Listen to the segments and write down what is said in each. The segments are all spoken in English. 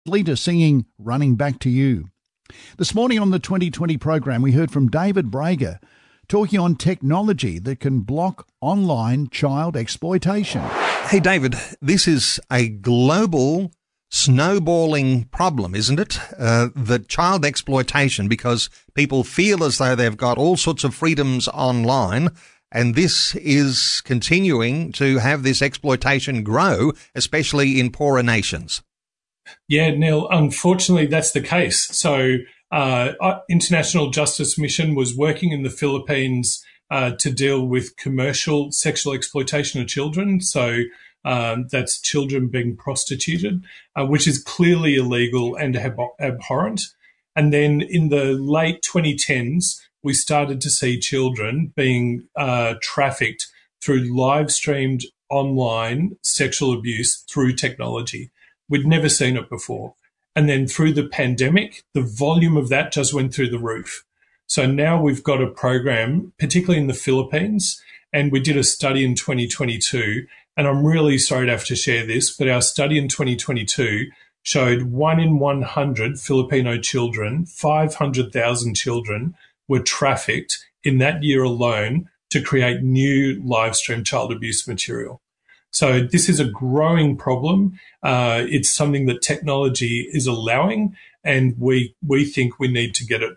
Lita singing Running Back to You. This morning on the 2020 program, we heard from David Brager talking on technology that can block online child exploitation. Hey, David, this is a global snowballing problem, isn't it? The child exploitation, because people feel as though they've got all sorts of freedoms online, and this is continuing to have this exploitation grow, especially in poorer nations. Yeah, Neil, unfortunately, that's the case. So International Justice Mission was working in the Philippines to deal with commercial sexual exploitation of children. So that's children being prostituted, which is clearly illegal and abhorrent. And then in the late 2010s, we started to see children being trafficked through live-streamed online sexual abuse through technology. We'd never seen it before. And then through the pandemic, the volume of that just went through the roof. So now we've got a program, particularly in the Philippines, and we did a study in 2022, and I'm really sorry to have to share this, but our study in 2022 showed 1 in 100 Filipino children, 500,000 children, were trafficked in that year alone to create new live stream child abuse material. So this is a growing problem. It's something that technology is allowing, and we think we need to get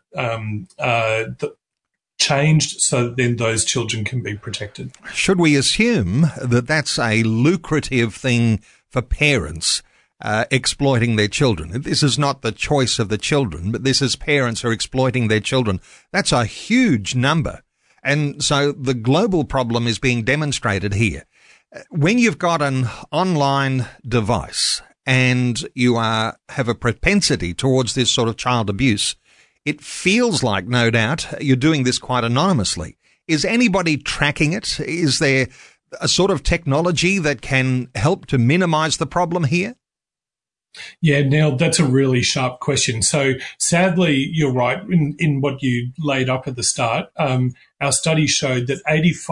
it changed so that then those children can be protected. Should we assume that that's a lucrative thing for parents exploiting their children? This is not the choice of the children, but this is parents who are exploiting their children. That's a huge number. And so the global problem is being demonstrated here. When you've got an online device and you have a propensity towards this sort of child abuse, it feels like, no doubt, you're doing this quite anonymously. Is anybody tracking it? Is there a sort of technology that can help to minimize the problem here? Yeah, Neil, that's a really sharp question. So sadly, you're right in what you laid up at the start. Our study showed that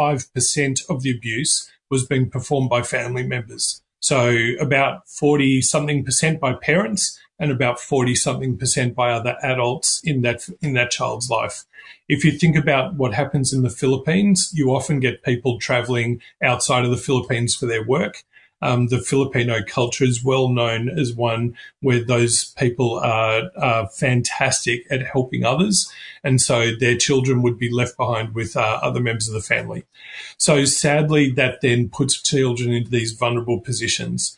85% of the abuse was being performed by family members. So about 40-something% by parents and about 40-something% by other adults in that child's life. If you think about what happens in the Philippines, you often get people traveling outside of the Philippines for their work. The Filipino culture is well known as one where those people are fantastic at helping others, and so their children would be left behind with other members of the family. So sadly, that then puts children into these vulnerable positions.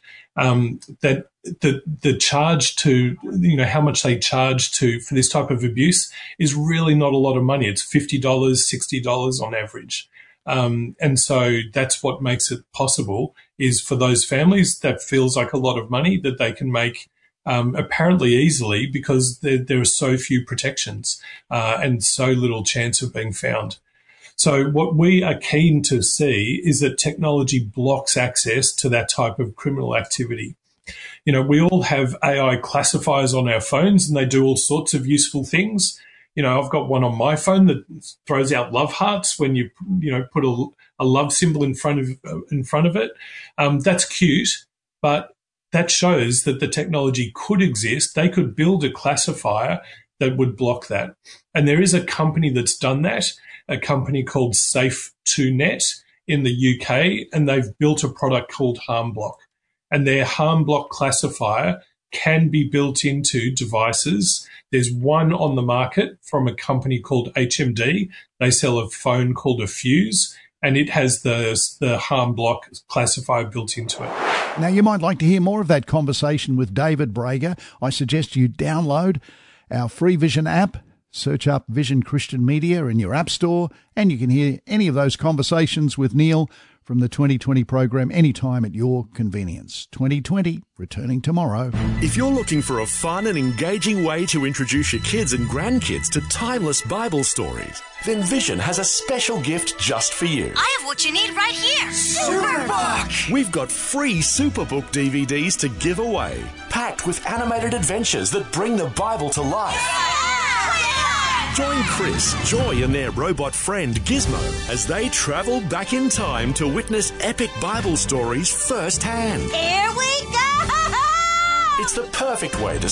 That the charge to, how much they charge for this type of abuse is really not a lot of money. It's $50, $60 on average. And so that's what makes it possible, is for those families that feels like a lot of money that they can make apparently easily, because there are so few protections and so little chance of being found. So what we are keen to see is that technology blocks access to that type of criminal activity. We all have AI classifiers on our phones, and they do all sorts of useful things. I've got one on my phone that throws out love hearts when you put a love symbol in front of it. That's cute, but that shows that the technology could exist. They could build a classifier that would block that. And there is a company that's done that, a company called Safe2Net in the UK, and they've built a product called HarmBlock. And their HarmBlock classifier can be built into devices. There's one on the market from a company called HMD. They sell a phone called a Fuse, and it has the HarmBlock classifier built into it. Now, you might like to hear more of that conversation with David Brager. I suggest you download our free Vision app, search up Vision Christian Media in your app store, and you can hear any of those conversations with Neil from the 2020 program anytime at your convenience. 2020, returning tomorrow. If you're looking for a fun and engaging way to introduce your kids and grandkids to timeless Bible stories, then Vision has a special gift just for you. I have what you need right here. Superbook! We've got free Superbook DVDs to give away, packed with animated adventures that bring the Bible to life. Join Chris, Joy and their robot friend Gizmo as they travel back in time to witness epic Bible stories firsthand. Here we go! It's the perfect way to